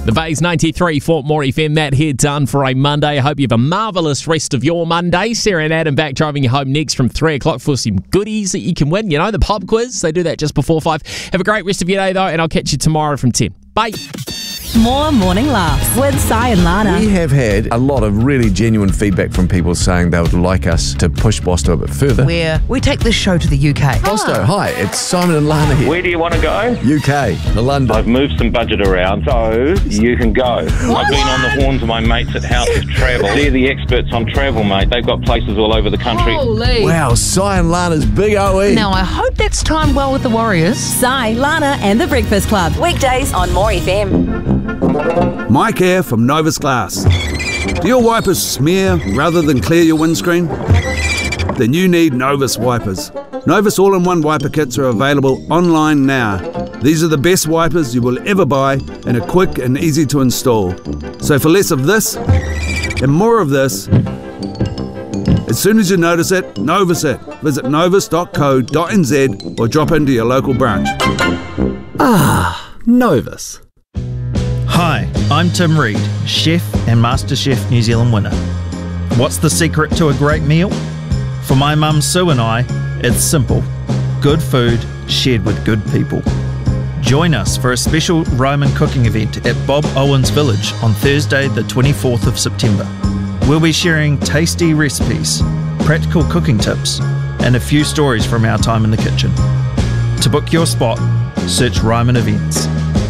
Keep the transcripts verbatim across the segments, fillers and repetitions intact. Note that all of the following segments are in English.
The Bay's ninety-three Fort Moore F M, that here done for a Monday. I hope you have a marvellous rest of your Monday. Sarah and Adam back driving you home next from three o'clock for some goodies that you can win. You know, the pub quiz, they do that just before five. Have a great rest of your day, though, and I'll catch you tomorrow from ten. Bye. More morning laughs with Si and Lana. We have had a lot of really genuine feedback from people saying they would like us to push Bosto a bit further. Where we take this show to the U K. Bosto, hi, it's Simon and Lana here. Where do you want to go? U K, London. I've moved some budget around, so you can go. I've been on the horns of my mates at House of Travel. They're the experts on travel, mate. They've got places all over the country. Holy. Wow, Si and Lana's big O E. Now, I hope that's timed well with the Warriors. Si, Lana and the Breakfast Club. Weekdays on More F M. Mike here from Novus Glass. Do your wipers smear rather than clear your windscreen? Then you need Novus wipers. Novus all-in-one wiper kits are available online now. These are the best wipers you will ever buy and are quick and easy to install. So for less of this and more of this, as soon as you notice it, Novus it. Visit novus dot co dot n z or drop into your local branch. Ah, Novus. Hi, I'm Tim Reid, chef and MasterChef New Zealand winner. What's the secret to a great meal? For my mum Sue and I, it's simple. Good food shared with good people. Join us for a special Ryman cooking event at Bob Owens Village on Thursday the twenty-fourth of September. We'll be sharing tasty recipes, practical cooking tips, and a few stories from our time in the kitchen. To book your spot, search Ryman Events.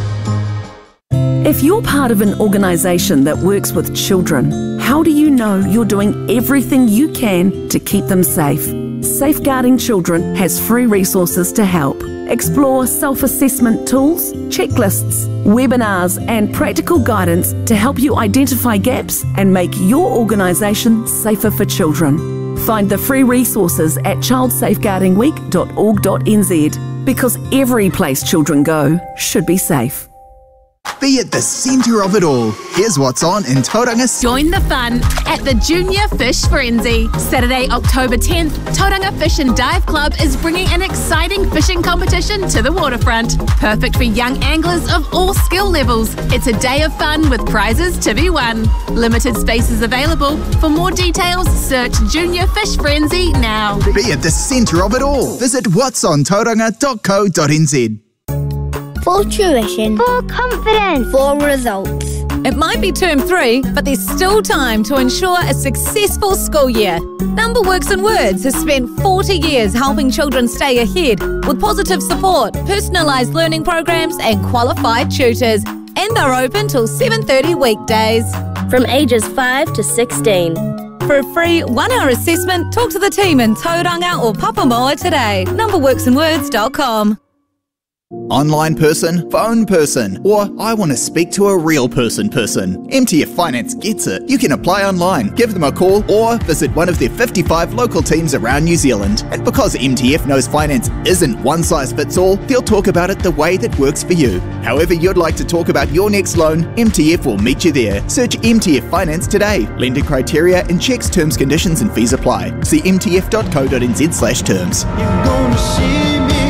If you're part of an organisation that works with children, how do you know you're doing everything you can to keep them safe? Safeguarding Children has free resources to help. Explore self-assessment tools, checklists, webinars and practical guidance to help you identify gaps and make your organisation safer for children. Find the free resources at child safeguarding week dot org dot n z because every place children go should be safe. Be at the centre of it all. Here's what's on in Tauranga. Join the fun at the Junior Fish Frenzy. Saturday, October tenth, Tauranga Fish and Dive Club is bringing an exciting fishing competition to the waterfront. Perfect for young anglers of all skill levels. It's a day of fun with prizes to be won. Limited spaces available. For more details, search Junior Fish Frenzy now. Be at the centre of it all. Visit whats on tauranga dot co dot n z. For tuition, for confidence, for results. It might be term three, but there's still time to ensure a successful school year. Number Works and Words has spent forty years helping children stay ahead with positive support, personalised learning programs and qualified tutors. And they're open till seven thirty weekdays. From ages five to sixteen. For a free one-hour assessment, talk to the team in Tauranga or Papamoa today. number works and words dot com. Online person, phone person, or I want to speak to a real person person. M T F Finance gets it. You can apply online, give them a call, or visit one of their fifty-five local teams around New Zealand. And because M T F knows finance isn't one size fits all, they'll talk about it the way that works for you. However you'd like to talk about your next loan, M T F will meet you there. Search M T F Finance today. Lender criteria and checks, terms, conditions and fees apply. See m t f dot co dot n z slash terms. You're gonna see me.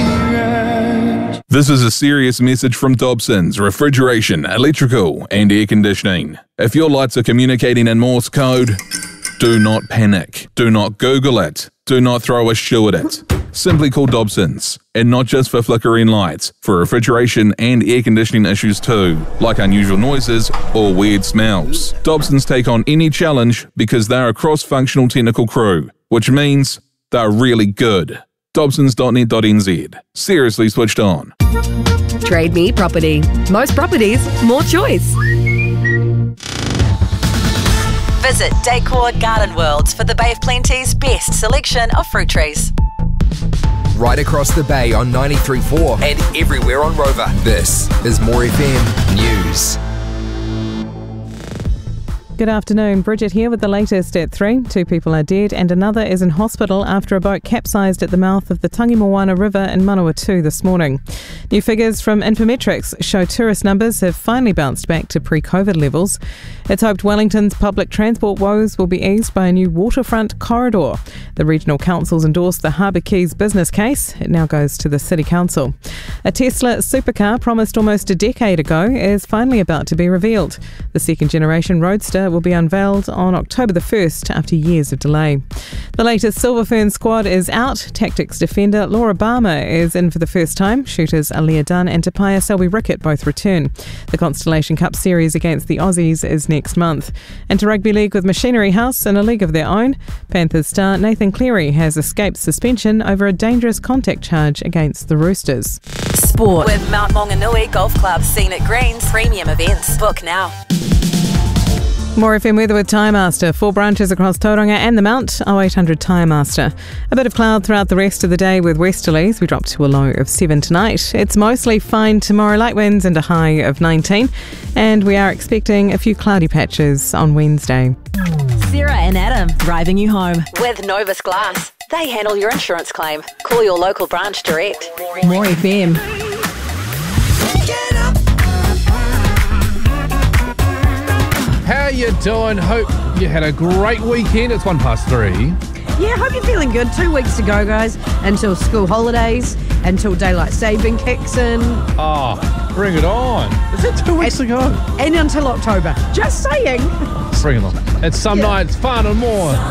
This is a serious message from Dobson's Refrigeration, Electrical and Air Conditioning. If your lights are communicating in Morse code, do not panic. Do not Google it. Do not throw a shoe at it. Simply call Dobson's. And not just for flickering lights, for refrigeration and air conditioning issues too, like unusual noises or weird smells. Dobson's take on any challenge because they're a cross-functional technical crew, which means they're really good. dobsons dot net dot n z. Seriously switched on. Trade Me Property. Most properties, more choice. Visit Decor Garden Worlds for the Bay of Plenty's best selection of fruit trees. Right across the bay on ninety-three point four and everywhere on Rover. This is More F M News. Good afternoon. Bridget here with the latest at three. Two people are dead and another is in hospital after a boat capsized at the mouth of the Tangi Moana River in Manawatu this morning. New figures from Infometrics show tourist numbers have finally bounced back to pre-COVID levels. It's hoped Wellington's public transport woes will be eased by a new waterfront corridor. The regional councils endorsed the Harbour Quays business case. It now goes to the City Council. A Tesla supercar promised almost a decade ago is finally about to be revealed. The second generation Roadster will be unveiled on October the first after years of delay. The latest Silver Fern squad is out. Tactics defender Laura Barmer is in for the first time. Shooters Aaliyah Dunn and Tapaya Selby Rickett both return. The Constellation Cup series against the Aussies is next month. And to rugby league with Machinery House in a league of their own, Panthers star Nathan Cleary has escaped suspension over a dangerous contact charge against the Roosters. Sport with Mount Maunganui Golf Club Scenic Greens Premium Events. Book now. More F M weather with Tyre Master. Four branches across Tauranga and the Mount. oh eight hundred Tyre Master. A bit of cloud throughout the rest of the day with westerlies. We drop to a low of seven tonight. It's mostly fine tomorrow. Light winds and a high of nineteen. And we are expecting a few cloudy patches on Wednesday. Sarah and Adam driving you home. With Novus Glass. They handle your insurance claim. Call your local branch direct. More F M. How you doing? Hope you had a great weekend. It's one past three. Yeah, hope you're feeling good. Two weeks to go, guys, until school holidays, until daylight saving kicks in. Oh, bring it on. Is it two weeks and, ago? And until October. Just saying. Bring it on. It's some yeah. nights fun and more.